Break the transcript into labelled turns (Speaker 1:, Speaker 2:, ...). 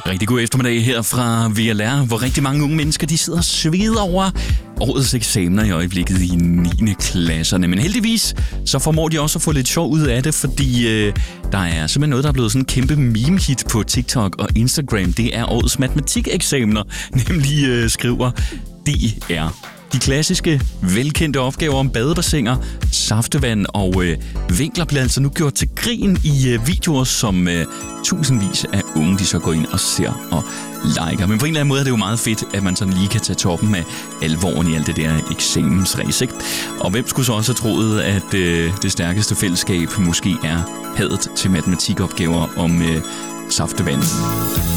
Speaker 1: Rigtig god eftermiddag her fra VLR, hvor rigtig mange unge mennesker de sidder og sveder over årets eksamener i øjeblikket i 9. klasserne. Men heldigvis så formår de også at få lidt sjov ud af det, fordi der er simpelthen noget, der er blevet sådan en kæmpe meme-hit på TikTok og Instagram. Det er årets matematik-eksamener, nemlig skriver DR. De klassiske, velkendte opgaver om badebassiner, saftevand og vinkler bliver altså nu gjort til grin i videoer, som tusindvis af unge de så går ind og ser og liker. Men på en eller anden måde er det jo meget fedt, at man sådan lige kan tage toppen af alvoren i alt det der eksamensræs, ikke? Og hvem skulle så også have troet, at det stærkeste fællesskab måske er hadet til matematikopgaver om saftevand?